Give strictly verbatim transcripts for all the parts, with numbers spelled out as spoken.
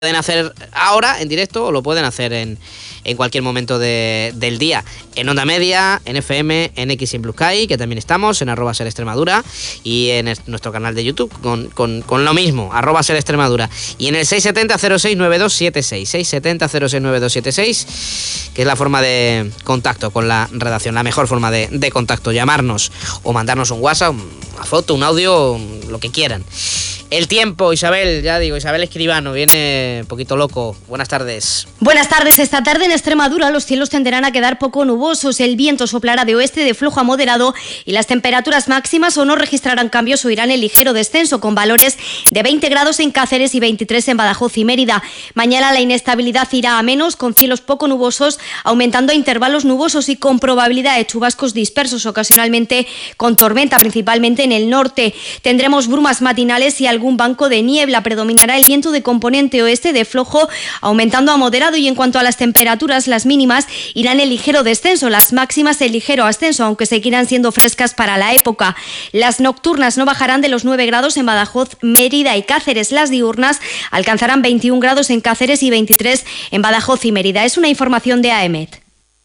pueden hacer ahora en directo o lo pueden hacer en, en cualquier momento de, del día. En Onda Media, en F M, en X y en Blue Sky, que también estamos, en arroba Ser Extremadura, y en el, nuestro canal de YouTube con, con, con lo mismo, arroba Ser Extremadura. Y en el seis siete cero cero seis nueve dos siete seis, seis siete cero cero seis nueve dos siete seis, que es la forma de contacto con la redacción, la mejor forma de, de contacto, llamarnos o mandarnos un WhatsApp, una foto, un audio, lo que quieran. El tiempo, Isabel, ya digo, Isabel Escribano, viene un poquito loco. Buenas tardes. Buenas tardes. Esta tarde en Extremadura los cielos tenderán a quedar poco nubosos, el viento soplará de oeste de flojo a moderado y las temperaturas máximas o no registrarán cambios o irán en ligero descenso, con valores de veinte grados en Cáceres y veintitrés en Badajoz y Mérida. Mañana la inestabilidad irá a menos, con cielos poco nubosos, aumentando a intervalos nubosos y con probabilidad de chubascos dispersos, ocasionalmente con tormenta, principalmente en el norte. Tendremos brumas matinales y algún banco de niebla. Predominará el viento de componente oeste de flojo, aumentando a moderado, y en cuanto a las temperaturas, las mínimas irán en ligero descenso, las máximas en ligero ascenso, aunque seguirán siendo frescas para la época. Las nocturnas no bajarán de los nueve grados en Badajoz, Mérida y Cáceres. Las diurnas alcanzarán veintiún grados en Cáceres y veintitrés en Badajoz y Mérida. Es una información de A E M E T.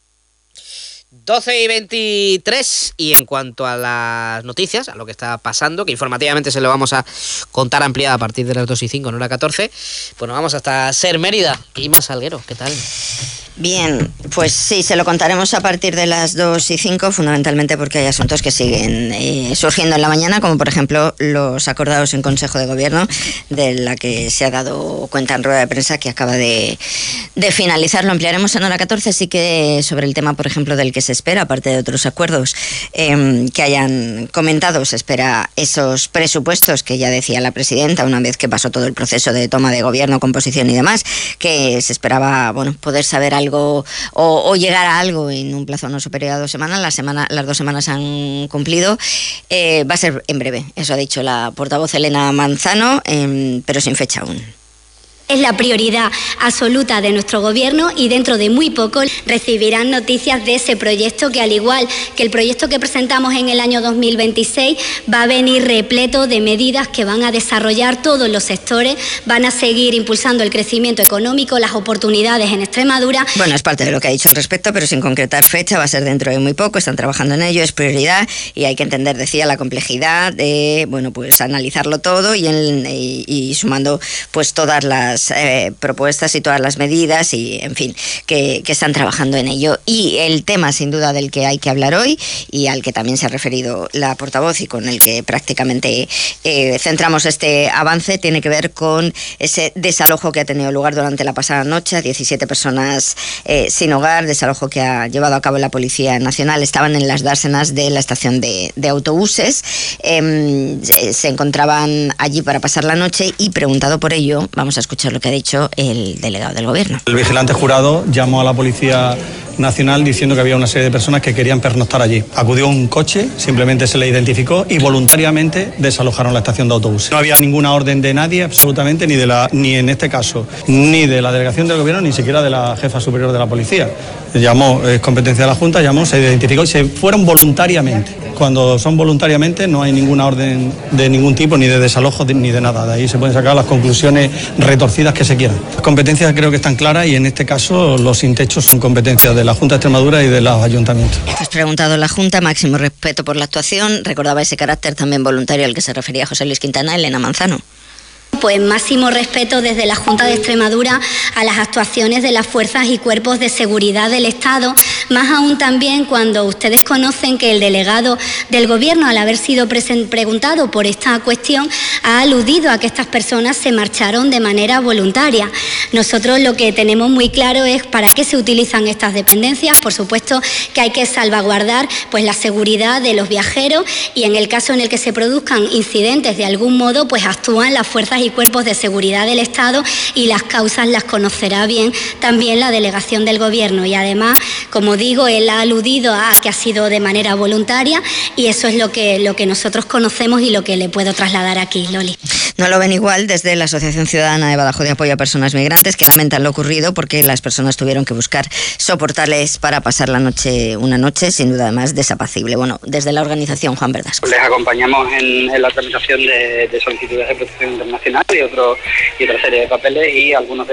doce y veintitrés, y en cuanto a las noticias, a lo que está pasando, que informativamente se lo vamos a contar ampliada a partir de las dos y cinco, en hora catorce, pues nos vamos hasta Ser Mérida. Ima Salguero, ¿qué tal? Bien, pues sí, se lo contaremos a partir de las dos y cinco, fundamentalmente porque hay asuntos que siguen eh, surgiendo en la mañana, como por ejemplo los acordados en Consejo de Gobierno, de la que se ha dado cuenta en rueda de prensa que acaba de, de finalizar. Lo ampliaremos en hora catorce, sí que sobre el tema, por ejemplo, del que se espera, aparte de otros acuerdos eh, que hayan comentado, se espera esos presupuestos que ya decía la presidenta, una vez que pasó todo el proceso de toma de gobierno, composición y demás, que se esperaba, bueno, poder saber algo Algo, o, o llegar a algo en un plazo no superior a dos semanas. La semana, las dos semanas han cumplido. Eh, va a ser en breve, eso ha dicho la portavoz Elena Manzano, eh, pero sin fecha aún. Es la prioridad absoluta de nuestro gobierno y dentro de muy poco recibirán noticias de ese proyecto que, al igual que el proyecto que presentamos en el año dos mil veintiséis, va a venir repleto de medidas que van a desarrollar todos los sectores, van a seguir impulsando el crecimiento económico, las oportunidades en Extremadura. Bueno, es parte de lo que ha dicho al respecto, pero sin concretar fecha. Va a ser dentro de muy poco, están trabajando en ello, es prioridad y hay que entender, decía, la complejidad de, bueno, pues analizarlo todo y, en, y, y sumando pues todas las Eh, propuestas y todas las medidas y, en fin, que, que están trabajando en ello. Y el tema, sin duda, del que hay que hablar hoy y al que también se ha referido la portavoz y con el que prácticamente eh, centramos este avance, tiene que ver con ese desalojo que ha tenido lugar durante la pasada noche, diecisiete personas eh, sin hogar, desalojo que ha llevado a cabo la Policía Nacional. Estaban en las dársenas de la estación de, de autobuses, eh, se encontraban allí para pasar la noche y, preguntado por ello, vamos a escuchar lo que ha dicho el delegado del Gobierno. El vigilante jurado llamó a la Policía Nacional diciendo que había una serie de personas que querían pernoctar allí. Acudió un coche, simplemente se le identificó y voluntariamente desalojaron la estación de autobuses. No había ninguna orden de nadie, absolutamente, ni de la, ni en este caso, ni de la delegación del Gobierno, ni siquiera de la jefa superior de la policía. Llamó, es competencia de la Junta, llamó, se identificó y se fueron voluntariamente. Cuando son voluntariamente no hay ninguna orden de ningún tipo, ni de desalojo ni de nada. De ahí se pueden sacar las conclusiones retorcidas que se quieran. Las competencias creo que están claras y en este caso los sin techo son competencias de la Junta de Extremadura y de los ayuntamientos. Pues preguntado a la Junta, máximo respeto por la actuación, recordaba ese carácter también voluntario al que se refería José Luis Quintana, Elena Manzano. Pues máximo respeto desde la Junta de Extremadura a las actuaciones de las fuerzas y cuerpos de seguridad del Estado, más aún también cuando ustedes conocen que el delegado del Gobierno, al haber sido preguntado por esta cuestión, ha aludido a que estas personas se marcharon de manera voluntaria. Nosotros lo que tenemos muy claro es para qué se utilizan estas dependencias. Por supuesto que hay que salvaguardar pues la seguridad de los viajeros y en el caso en el que se produzcan incidentes de algún modo, pues actúan las fuerzas y cuerpos de seguridad del Estado y las causas las conocerá bien también la delegación del Gobierno. Y además, como digo, él ha aludido a que ha sido de manera voluntaria y eso es lo que, lo que nosotros conocemos y lo que le puedo trasladar aquí, Loli. No lo ven igual desde la Asociación Ciudadana de Badajoz de Apoyo a Personas Migrantes, que lamentan lo ocurrido porque las personas tuvieron que buscar soportales para pasar la noche, una noche sin duda además desapacible. Bueno, desde la organización, Juan Verdasco. Les acompañamos en, en la tramitación de, de solicitudes de protección internacional y, otro, y otra serie de papeles y algunos de